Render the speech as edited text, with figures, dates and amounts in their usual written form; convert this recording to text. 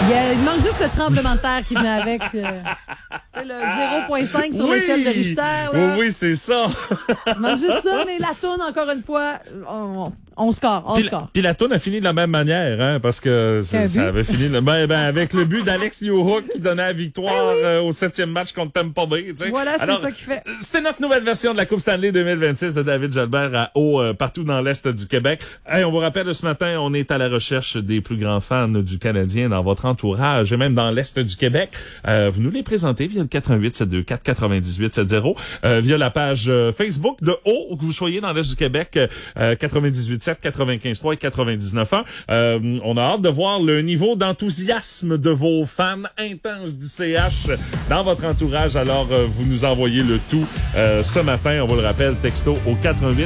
Il manque juste le tremblement de terre qui venait avec. Le 0,5 sur l'échelle de Richter. Là. Oui, c'est ça. Il manque juste ça, mais la toune, encore une fois, on score. Puis la toune a fini de la même manière, hein, parce que ça avait fini avec le but d'Alex Newhook qui donnait la victoire au 7e match contre Tampa Bay. T'sais. Voilà, c'est ça qu'il fait. C'était notre nouvelle version de la Coupe Stanley 2026 de David Jalbert partout dans l'Est du Québec. Hey, on vous rappelle ce matin, on est à la recherche des plus grands fans du Canadien dans votre entourage et même dans l'Est du Québec. Vous nous les présentez via le 418-724-9870, via la page Facebook de Haut, où que vous soyez dans l'Est du Québec, 98.7, 95.3 et 99.1. On a hâte de voir le niveau d'enthousiasme de vos fans intenses du CH dans votre entourage. Alors, vous nous envoyez le tout ce matin, on vous le rappelle, texto au 88